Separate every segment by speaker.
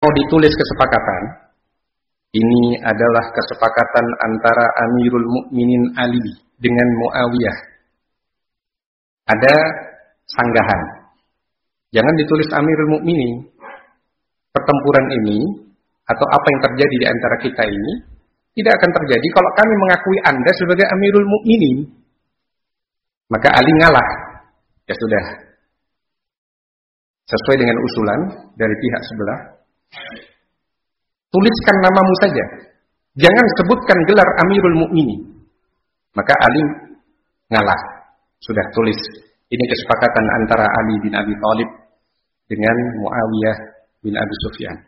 Speaker 1: Mau ditulis kesepakatan, ini adalah kesepakatan antara Amirul Mukminin Ali dengan Muawiyah. Ada sanggahan. Jangan ditulis Amirul Mukminin. Pertempuran ini atau apa yang terjadi di antara kita ini tidak akan terjadi kalau kami mengakui Anda sebagai Amirul Mukminin. Maka Ali ngalah. Ya sudah. Sesuai dengan usulan dari pihak sebelah, tuliskan namamu saja. Jangan sebutkan gelar Amirul Mukminin. Maka Ali ngalah. Sudah tulis. Ini kesepakatan antara Ali bin Abi Thalib dengan Muawiyah bin Abi Sufyan.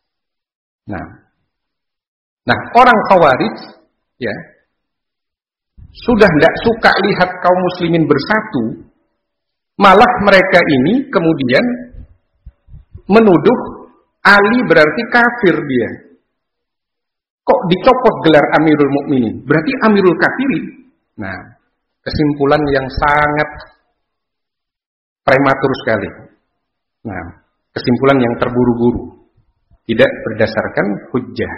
Speaker 1: Nah, orang Khawarij ya sudah tidak suka lihat kaum muslimin bersatu, malah mereka ini kemudian menuduh Ali berarti kafir dia. Kok dicopot gelar Amirul Mukminin? Berarti Amirul Kafirin. Nah, kesimpulan yang sangat prematur sekali. Nah, kesimpulan yang terburu-buru, tidak berdasarkan hujjah.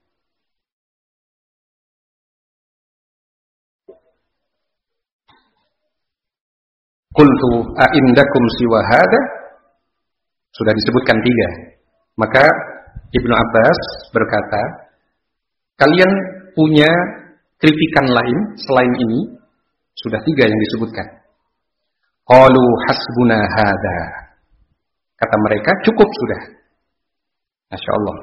Speaker 1: Qultu a'indakum siwa hada? Sudah disebutkan 3. Maka Ibnu Abbas berkata, kalian punya kritikan lain selain ini? Sudah 3 yang disebutkan. Qalu hasbuna hada. Kata mereka, cukup sudah. Masya Allah.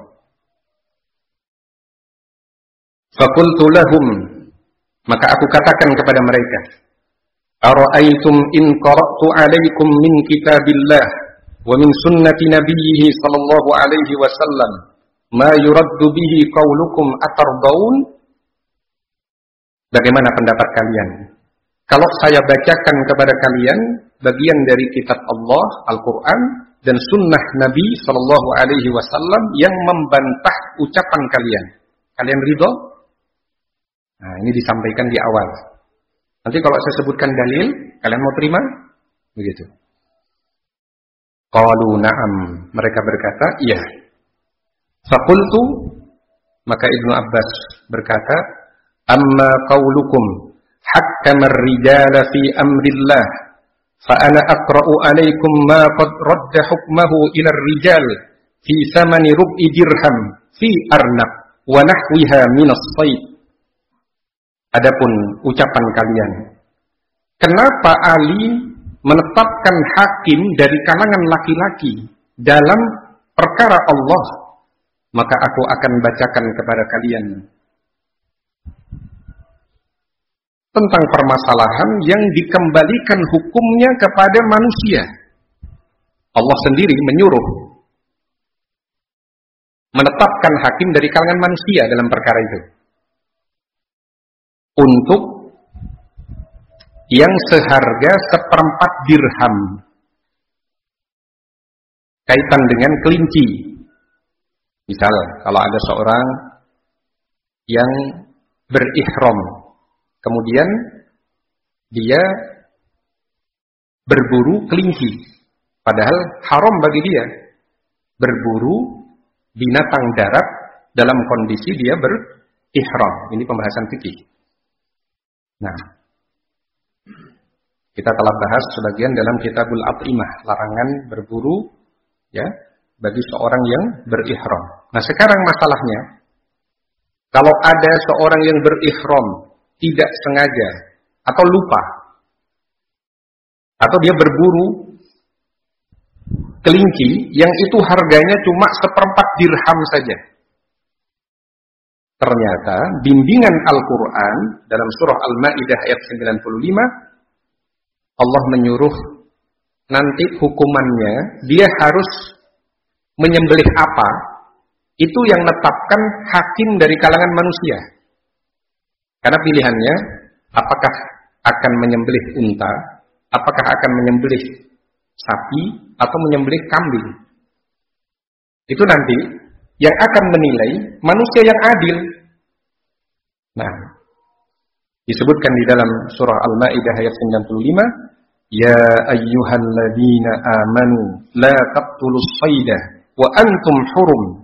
Speaker 1: Faqultu lahum, maka aku katakan kepada mereka, ara'aytum in qara'tu 'alaikum min kitabillah wa min sunnati nabiyhi sallallahu alaihi wasallam ma yuraddu bihi qaulukum atardaun? Bagaimana pendapat kalian kalau saya bacakan kepada kalian bagian dari kitab Allah Al-Quran dan sunnah Nabi sallallahu alaihi wasallam yang membantah ucapan kalian? Kalian ridho? Nah, ini disampaikan di awal. Nanti kalau saya sebutkan dalil, kalian mau terima? Begitu. Qalu na'am. Mereka berkata, iya. Faqultu, maka Ibnu Abbas berkata, amma qaulukum hakkamar rijala fi amrillah, fa ana aqra'u alaikum ma qad radda hukmahu ila rijal fi thamani rub'i dirham fi arnab wa nahwiha minas sayd. Adapun ucapan kalian, kenapa Ali menetapkan hakim dari kalangan laki-laki dalam perkara Allah? Maka aku akan bacakan kepada kalian tentang permasalahan yang dikembalikan hukumnya kepada manusia. Allah sendiri menyuruh menetapkan hakim dari kalangan manusia dalam perkara itu. Untuk yang seharga 1/4 dirham, kaitan dengan kelinci. Misal, kalau ada seorang yang berihram, kemudian dia berburu kelinci, padahal haram bagi dia berburu binatang darat dalam kondisi dia berihram. Ini pembahasan fikih. Nah, kita telah bahas sebagian dalam Kitabul At'imah, larangan berburu ya bagi seorang yang berihram. Nah, sekarang masalahnya, kalau ada seorang yang berihram tidak sengaja atau lupa, atau dia berburu kelinci yang itu harganya cuma 1/4 dirham saja. Ternyata bimbingan Al-Quran dalam surah Al-Ma'idah ayat 95, Allah menyuruh nanti hukumannya dia harus menyembelih apa, itu yang menetapkan hakim dari kalangan manusia. Karena pilihannya, apakah akan menyembelih unta, apakah akan menyembelih sapi, atau menyembelih kambing. Itu nanti yang akan menilai manusia yang adil. Nah, disebutkan di dalam surah Al-Ma'idah ayat 95, ya ayyuhalladzina amanu la taqtulus sayda wa antum hurum